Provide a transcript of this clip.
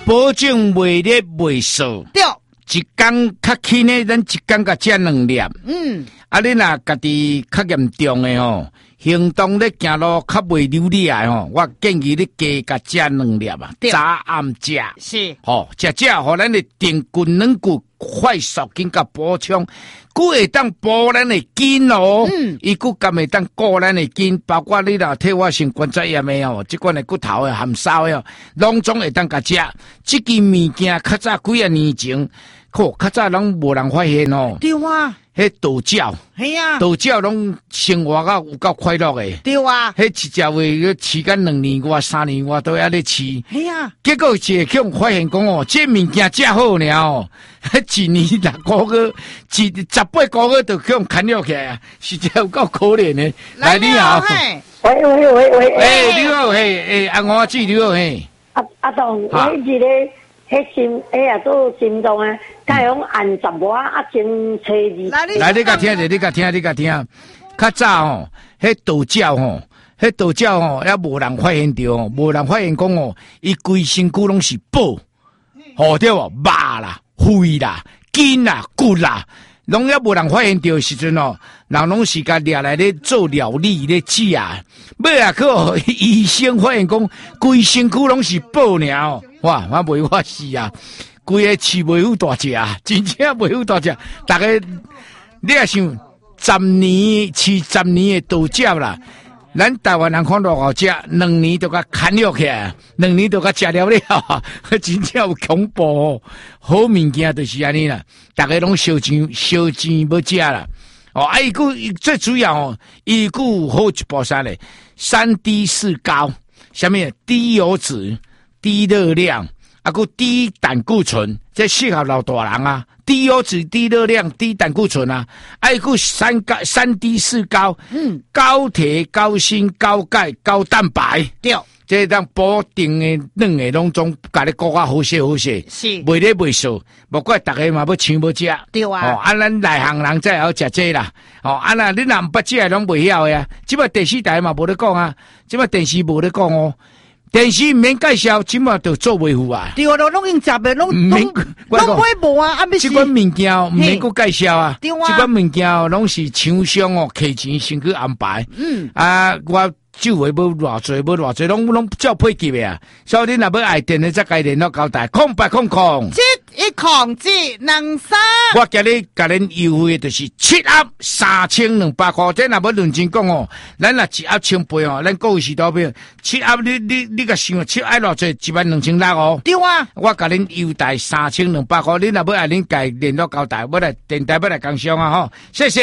保证袂热袂燥。 对， 一天较轻呢，咱一天甲食2粒。啊，你若家己较严重的吼，行动咧行路较袂流利啊吼，我建议你加食2粒啊，早暗食。 是， 食，互咱的电筋软骨快速经甲补充，佫会当补咱的筋哦。伊佫敢会当顾咱的筋，包括你若退化性关节炎的哦，即款的骨头的含梢的哦，拢总会当甲食。即件物件较早几啊年前，较早拢无人发现哦。 对啊。 迄道教， 系啊， 道教拢生活到有够快乐的。对啊， 迄一只话要饲干2年外、3年外都还咧饲。 系啊， 结果一个发现讲哦，这物件真好呢哦，一年6个月、18个月就叫砍了起来啊，实在有够可怜的。来你好， 喂， 你好嘿，阿我姊你好嘿。 阿东，我一个。迄心，也做心脏啊，太阳按10瓦啊，真吹字。 来，你甲听者，你甲听。较早吼，迄道教吼，也无人发现着，无人发现讲哦，伊规身躯拢是宝，对无？肉啦、肺啦、筋啦、骨啦，拢也无人发现着时阵哦，人拢是甲掠来咧做料理咧食啊。尾啊，去医生发现讲，规身躯拢是宝尔。哇！我袂我死啊！规个饲袂有大只啊，真正袂有大只。大家你也想10年饲10年的道教啦，咱台湾人看落后食2年就甲砍了起来，2年就甲食了，真正有恐怖哦！好物件就是安尼啦，大家拢烧钱要食啦。伊最主要哦，伊有好一部啥咧？3低4高，什么低油脂。低热量，佫低胆固醇，这适合老大人啊。低油脂、低热量、低胆固醇啊，佫3低4高，高铁、高锌、高钙、高蛋白，对，这当保定的2个拢总甲你顾较好势，是袂咧袂少，无怪大家嘛要抢要食，对啊。咱内行人才会晓食这啦，那你若毋捌食拢袂晓的啊。即摆电视台嘛无咧讲啊，即摆电视无咧讲哦。电视唔免介绍，即马就做维护啊。对啊，拢用食的，拢买无啊，即款物件唔免佮介绍啊。即款物件拢是厂商哦，客钱先去安排。我酒会要偌济，拢照配给的啊。所以你若要爱电的，则该联络交代0800。710723。我今日甲恁优惠就是7盒3200块。这若要认真讲哦，咱若1盒1000杯哦，咱各位是多票7盒你甲想7盒偌济12600哦。对啊，我甲恁优待3200块。你若要爱恁家联络交代，要来电台要来工商啊吼，谢谢。